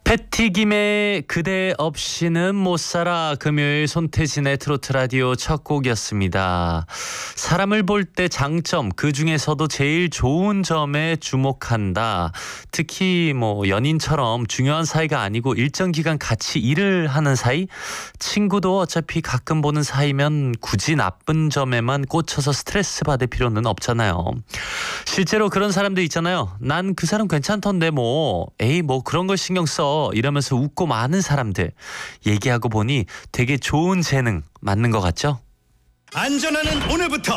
패티김의 그대 없이는 못 살아. 금요일 손태진의 트로트 라디오 첫 곡이었습니다. 사람을 볼 때 장점, 그 중에서도 제일 좋은 점에 주목한다. 특히 연인처럼 중요한 사이가 아니고 일정 기간 같이 일을 하는 사이, 친구도 어차피 가끔 보는 사이면 굳이 나쁜 점에만 꽂혀서 스트레스 받을 필요는 없잖아요. 실제로 그런 사람도 있잖아요. 난 그 사람 괜찮던데 에이 그런 걸 신경 써 이러면서 웃고 마는 사람들. 얘기하고 보니 되게 좋은 재능 맞는 것 같죠? 안전하는 오늘부터